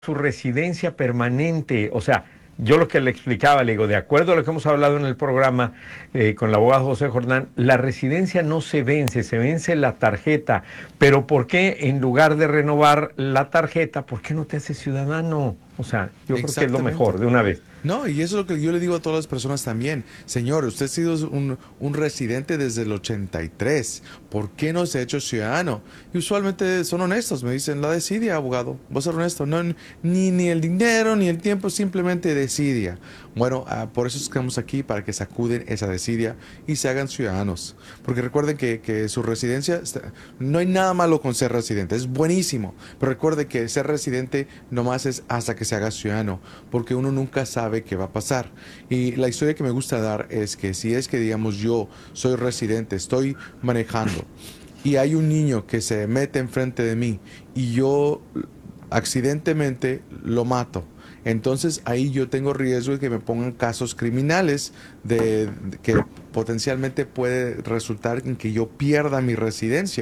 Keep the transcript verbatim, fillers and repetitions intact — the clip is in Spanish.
su residencia permanente. O sea, yo lo que le explicaba, le digo, de acuerdo a lo que hemos hablado en el programa eh, con el abogado José Jordán, la residencia no se vence, se vence la tarjeta. Pero ¿por qué en lugar de renovar la tarjeta, por qué no te haces ciudadano? O sea, yo creo que es lo Exactamente. mejor, de una vez. No, y eso es lo que yo le digo a todas las personas también. Señor, usted ha sido un, un residente desde el ochenta y tres. ¿Por qué no se ha hecho ciudadano? Y usualmente son honestos. Me dicen, la desidia, abogado. Voy a ser honesto. No, ni, ni el dinero ni el tiempo, simplemente desidia. Bueno, uh, por eso estamos aquí, para que sacuden esa desidia y se hagan ciudadanos. Porque recuerden que, que su residencia, está, no hay nada malo con ser residente. Es buenísimo. Pero recuerde que ser residente nomás es hasta que se haga ciudadano. Porque uno nunca sabe qué va a pasar. Y la historia que me gusta dar es que si es que, digamos, yo soy residente, estoy manejando y hay un niño que se mete enfrente de mí y yo accidentalmente lo mato. Entonces ahí yo tengo riesgo de que me pongan casos criminales de, de que potencialmente puede resultar en que yo pierda mi residencia.